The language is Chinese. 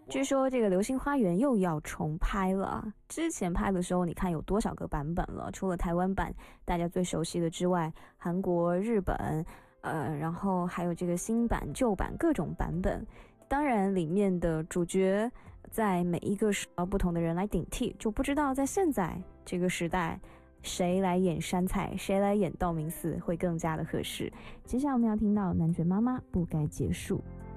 据说这个《流星花园》又要重拍了。之前拍的时候，你看有多少个版本了？除了台湾版大家最熟悉的之外，韩国、日本，然后还有这个新版、旧版各种版本。当然，里面的主角在每一个时不同的人来顶替，就不知道在现在这个时代，谁来演杉菜，谁来演道明寺会更加的合适。接下来我们要听到男爵妈妈不该结束。